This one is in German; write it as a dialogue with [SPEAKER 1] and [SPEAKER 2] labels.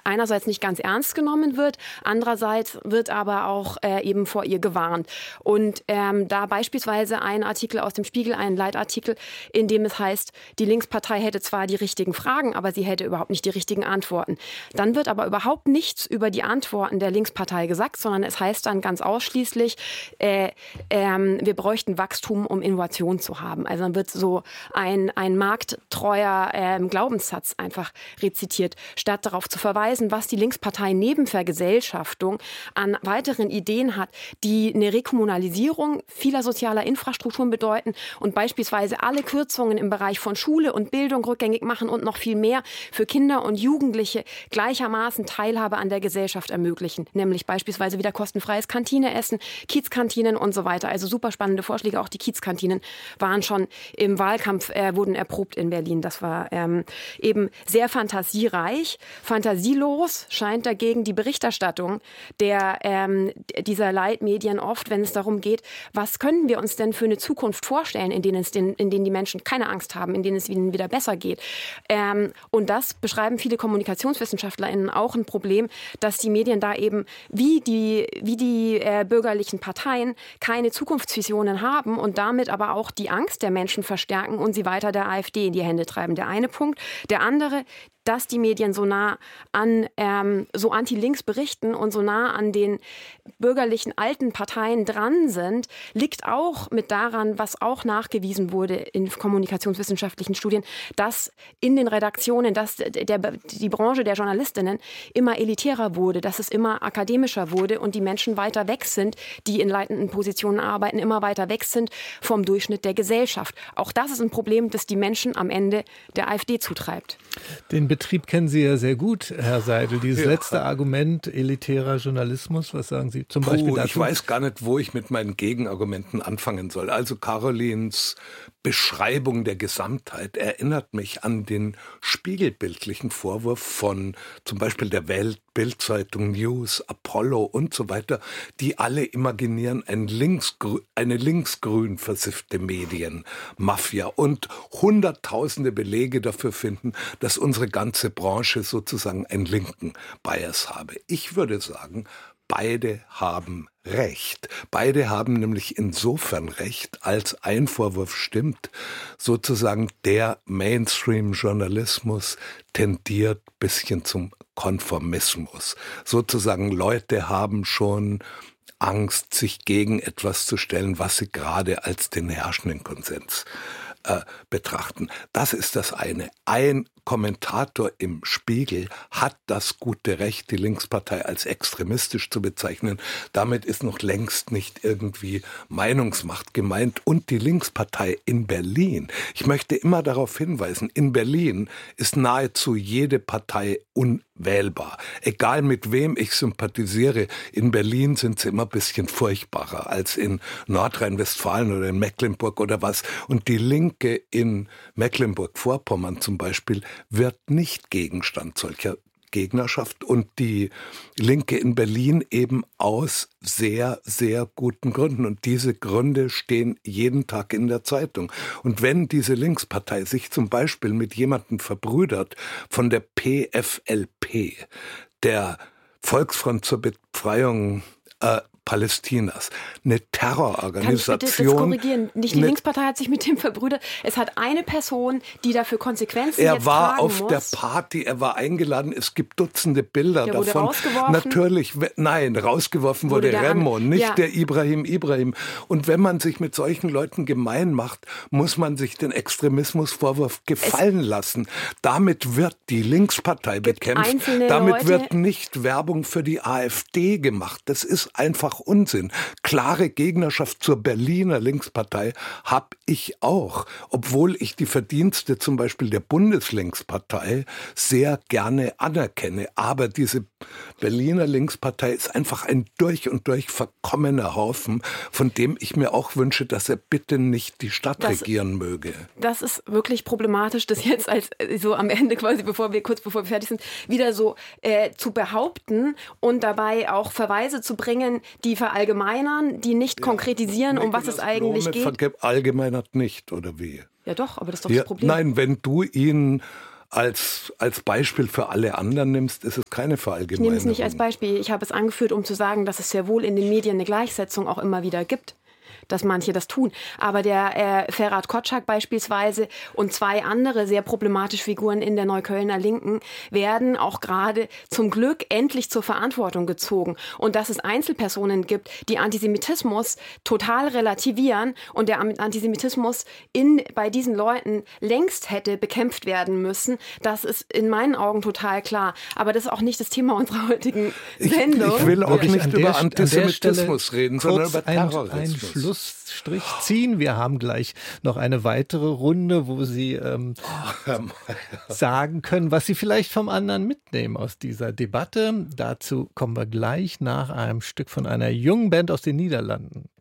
[SPEAKER 1] einerseits nicht ganz ernst genommen wird, andererseits wird aber auch eben vor ihr gewarnt. Und da beispielsweise ein Artikel aus dem Spiegel, ein Leitartikel, in dem es heißt, die Linkspartei hätte zwar die richtigen Fragen, aber sie hätte überhaupt nicht die richtigen Antworten. Dann wird aber überhaupt nichts über die Antworten der Linkspartei gesagt, sondern es heißt dann ganz ausschließlich, wir bräuchten Wachstum, um Innovation zu haben. Also dann wird so ein markttreuer Glaubenssatz einfach rezitiert, statt darauf zu verweisen, was die Linkspartei neben Vergesellschaftung an weiteren Ideen hat, die eine Rekommunalisierung vieler sozialer Infrastrukturen bedeuten und beispielsweise alle Kürzungen im Bereich von Schule und Bildung rückgängig machen und noch viel mehr für Kinder und Jugendliche gleichermaßen Teilhabe an der Gesellschaft ermöglichen, nämlich beispielsweise wieder kostenfreies Kantineessen, Kiezkantinen und so weiter. Also super spannende Vorschläge. Auch die Kiezkantinen waren schon im Wahlkampf, wurden erprobt in Berlin. Das war eben sehr fantasiereich. Fantasielos scheint dagegen die Berichterstattung dieser Leitmedien oft, wenn es darum geht, was können wir uns denn für eine Zukunft vorstellen, in denen die Menschen keine Angst haben, in denen es ihnen wieder besser geht. Und das beschreiben viele KommunikationswissenschaftlerInnen auch ein Problem, dass die Medien da eben wie die bürgerlichen Parteien keine Zukunftsvisionen haben und damit aber auch die Angst der Menschen verstärken und sie weiter der AfD in die Hände treiben. Der eine Punkt. Der andere, dass die Medien so nah an so anti-links berichten und so nah an den bürgerlichen alten Parteien dran sind, liegt auch mit daran, was auch nachgewiesen wurde in kommunikationswissenschaftlichen Studien, dass in den Redaktionen, dass die Branche der Journalistinnen immer elitärer wurde, dass es immer akademischer wurde und die Menschen weiter weg sind, die in leitenden Positionen arbeiten, immer weiter weg sind vom Durchschnitt der Gesellschaft. Auch das ist ein Problem, das die Menschen am Ende der AfD zutreibt.
[SPEAKER 2] Den Betrieb kennen Sie ja sehr gut, Herr Seidel. Dieses letzte Argument, elitärer Journalismus, was sagen Sie zum Beispiel dazu?
[SPEAKER 3] Ich weiß gar nicht, wo ich mit meinen Gegenargumenten anfangen soll. Also Carolins Beschreibung der Gesamtheit erinnert mich an den spiegelbildlichen Vorwurf von zum Beispiel der Welt, Bild-Zeitung, News, Apollo und so weiter, die alle imaginieren eine linksgrün versiffte Medienmafia und hunderttausende Belege dafür finden, dass unsere ganze Branche sozusagen einen linken Bias habe. Ich würde sagen, beide haben Recht. Beide haben nämlich insofern Recht, als ein Vorwurf stimmt, sozusagen der Mainstream-Journalismus tendiert ein bisschen zum Konformismus. Sozusagen Leute haben schon Angst, sich gegen etwas zu stellen, was sie gerade als den herrschenden Konsens betrachten. Das ist das eine. Ein Kommentator im Spiegel hat das gute Recht, die Linkspartei als extremistisch zu bezeichnen. Damit ist noch längst nicht irgendwie Meinungsmacht gemeint. Und die Linkspartei in Berlin, ich möchte immer darauf hinweisen, in Berlin ist nahezu jede Partei unwählbar. Egal mit wem ich sympathisiere, in Berlin sind sie immer ein bisschen furchtbarer als in Nordrhein-Westfalen oder in Mecklenburg oder was. Und die Linke in Mecklenburg-Vorpommern zum Beispiel wird nicht Gegenstand solcher Gegnerschaft und die Linke in Berlin eben aus sehr, sehr guten Gründen. Und diese Gründe stehen jeden Tag in der Zeitung. Und wenn diese Linkspartei sich zum Beispiel mit jemandem verbrüdert von der PFLP, der Volksfront zur Befreiung Palästinas, eine Terrororganisation.
[SPEAKER 1] Kann ich bitte das korrigieren? Nicht die Linkspartei hat sich mit dem verbrüdert. Es hat eine Person, die dafür Konsequenzen jetzt tragen muss.
[SPEAKER 3] Er war auf der Party, er war eingeladen. Es gibt Dutzende Bilder davon.
[SPEAKER 1] Wurde rausgeworfen?
[SPEAKER 3] Natürlich, nein, rausgeworfen wurde Remo, nicht der Ibrahim. Und wenn man sich mit solchen Leuten gemein macht, muss man sich den Extremismusvorwurf gefallen lassen. Damit wird die Linkspartei bekämpft. Damit wird nicht Werbung für die AfD gemacht. Das ist einfach Unsinn. Klare Gegnerschaft zur Berliner Linkspartei habe ich auch, obwohl ich die Verdienste zum Beispiel der Bundeslinkspartei sehr gerne anerkenne. Aber diese Berliner Linkspartei ist einfach ein durch und durch verkommener Haufen, von dem ich mir auch wünsche, dass er bitte nicht die Stadt regieren möge.
[SPEAKER 1] Das ist wirklich problematisch, das jetzt als so am Ende quasi, kurz bevor wir fertig sind, wieder so zu behaupten und dabei auch Verweise zu bringen, die verallgemeinern, die nicht konkretisieren, um was es eigentlich geht.
[SPEAKER 3] Verallgemeinert nicht, oder wie?
[SPEAKER 1] Ja doch, aber das ist doch das Problem.
[SPEAKER 3] Nein, wenn du ihn als Beispiel für alle anderen nimmst, ist es keine Verallgemeinerung.
[SPEAKER 1] Ich nehme es nicht als Beispiel. Ich habe es angeführt, um zu sagen, dass es sehr wohl in den Medien eine Gleichsetzung auch immer wieder gibt, dass manche das tun. Aber der Ferhat Kotschak beispielsweise und 2 andere sehr problematische Figuren in der Neuköllner Linken werden auch gerade zum Glück endlich zur Verantwortung gezogen. Und dass es Einzelpersonen gibt, die Antisemitismus total relativieren und der Antisemitismus bei diesen Leuten längst hätte bekämpft werden müssen, das ist in meinen Augen total klar. Aber das ist auch nicht das Thema unserer heutigen Sendung.
[SPEAKER 3] Ich will auch nicht über Antisemitismus reden, sondern über Terrorismus.
[SPEAKER 2] Schlussstrich ziehen. Wir haben gleich noch eine weitere Runde, wo Sie sagen können, was Sie vielleicht vom anderen mitnehmen aus dieser Debatte. Dazu kommen wir gleich nach einem Stück von einer jungen Band aus den Niederlanden.